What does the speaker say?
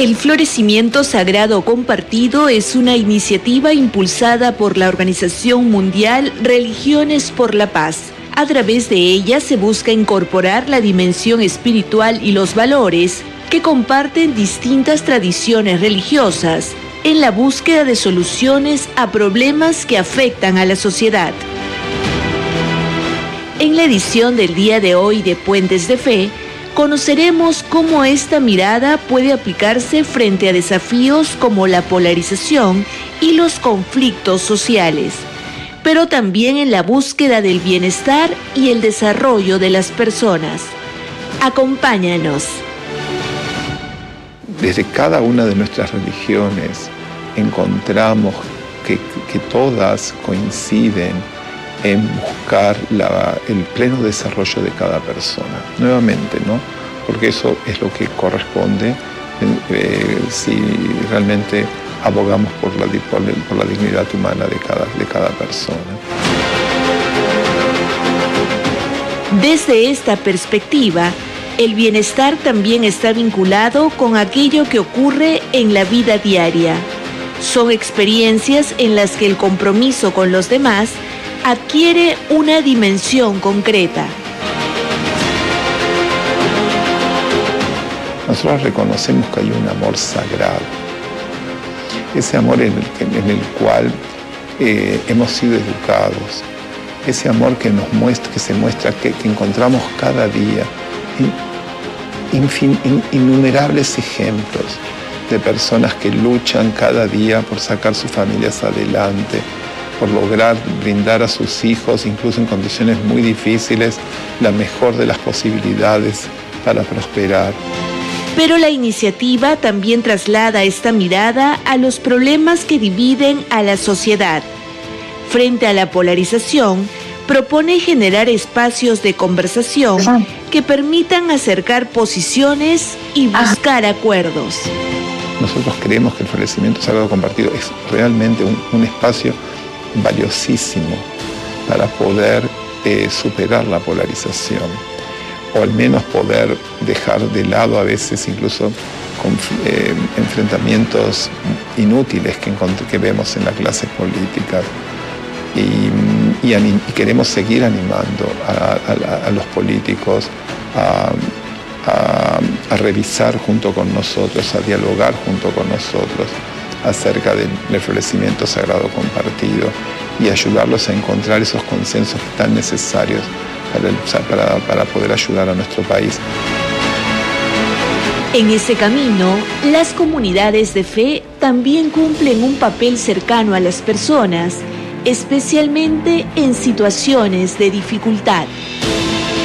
El Florecimiento Sagrado Compartido es una iniciativa impulsada por la Organización Mundial Religiones por la Paz. A través de ella se busca incorporar la dimensión espiritual y los valores que comparten distintas tradiciones religiosas en la búsqueda de soluciones a problemas que afectan a la sociedad. En la edición del día de hoy de Puentes de Fe, conoceremos cómo esta mirada puede aplicarse frente a desafíos como la polarización y los conflictos sociales, pero también en la búsqueda del bienestar y el desarrollo de las personas. Acompáñanos. Desde cada una de nuestras religiones encontramos que todas coinciden en buscar el pleno desarrollo de cada persona. Nuevamente, ¿no? Porque eso es lo que corresponde si realmente abogamos por la dignidad humana de cada persona. Desde esta perspectiva, el bienestar también está vinculado con aquello que ocurre en la vida diaria. Son experiencias en las que el compromiso con los demás adquiere una dimensión concreta. Nosotros reconocemos que hay un amor sagrado, ese amor en el cual hemos sido educados, ese amor que se muestra, que encontramos cada día, innumerables ejemplos de personas que luchan cada día por sacar sus familias adelante, por lograr brindar a sus hijos, incluso en condiciones muy difíciles, la mejor de las posibilidades para prosperar. Pero la iniciativa también traslada esta mirada a los problemas que dividen a la sociedad. Frente a la polarización, propone generar espacios de conversación que permitan acercar posiciones y buscar acuerdos. Nosotros creemos que el Florecimiento Sagrado Compartido es realmente un espacio valiosísimo para poder superar la polarización, o al menos poder dejar de lado a veces incluso enfrentamientos inútiles que vemos en la clase política. Y queremos seguir animando a los políticos a revisar junto con nosotros, a dialogar junto con nosotros acerca del Florecimiento Sagrado Compartido y ayudarlos a encontrar esos consensos tan necesarios para poder ayudar a nuestro país. En ese camino, las comunidades de fe también cumplen un papel cercano a las personas, especialmente en situaciones de dificultad.